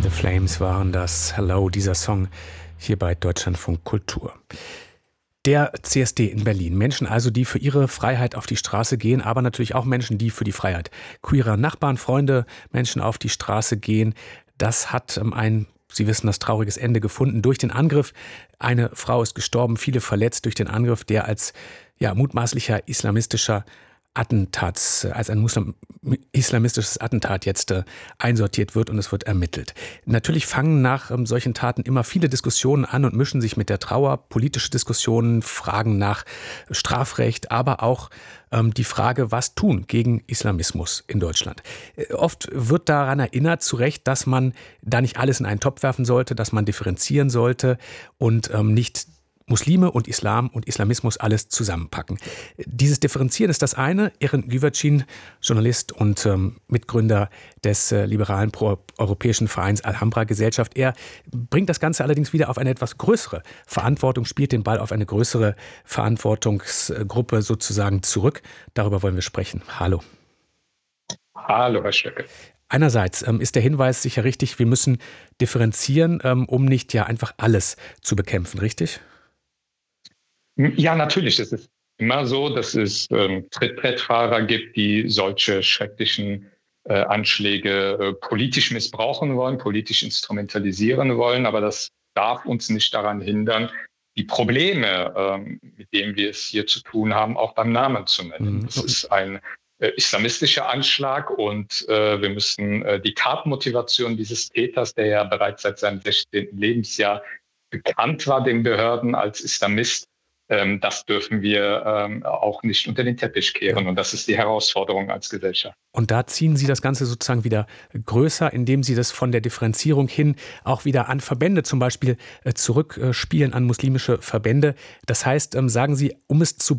The Flames waren das. Hello, dieser Song hier bei Deutschlandfunk Kultur. Der CSD in Berlin. Menschen also, die für ihre Freiheit auf die Straße gehen, aber natürlich auch Menschen, die für die Freiheit queerer Nachbarn, Freunde, Menschen auf die Straße gehen. Das hat Sie wissen, das trauriges Ende gefunden durch den Angriff. Eine Frau ist gestorben, viele verletzt durch den Angriff, der als mutmaßlicher islamistisches Attentat jetzt einsortiert wird und es wird ermittelt. Natürlich fangen nach solchen Taten immer viele Diskussionen an und mischen sich mit der Trauer. Politische Diskussionen, Fragen nach Strafrecht, aber auch die Frage, was tun gegen Islamismus in Deutschland. Oft wird daran erinnert, zu Recht, dass man da nicht alles in einen Topf werfen sollte, dass man differenzieren sollte und nicht Muslime und Islam und Islamismus alles zusammenpacken. Dieses Differenzieren ist das eine. Erin Güvercin, Journalist und Mitgründer des liberalen pro-europäischen Vereins Alhambra-Gesellschaft. Er bringt das Ganze allerdings wieder auf eine etwas größere Verantwortung, spielt den Ball auf eine größere Verantwortungsgruppe sozusagen zurück. Darüber wollen wir sprechen. Hallo. Hallo, Herr Stöckel. Einerseits ist der Hinweis sicher richtig, wir müssen differenzieren, um nicht einfach alles zu bekämpfen, richtig? Ja, natürlich. Es ist immer so, dass es Trittbrettfahrer gibt, die solche schrecklichen Anschläge politisch missbrauchen wollen, politisch instrumentalisieren wollen. Aber das darf uns nicht daran hindern, die Probleme, mit denen wir es hier zu tun haben, auch beim Namen zu nennen. Das ist ein islamistischer Anschlag und wir müssen die Tatmotivation dieses Täters, der ja bereits seit seinem 16. Lebensjahr bekannt war den Behörden als Islamist, das dürfen wir auch nicht unter den Teppich kehren. Und das ist die Herausforderung als Gesellschaft. Und da ziehen Sie das Ganze sozusagen wieder größer, indem Sie das von der Differenzierung hin auch wieder an Verbände zum Beispiel zurückspielen, an muslimische Verbände. Das heißt, sagen Sie, um es zu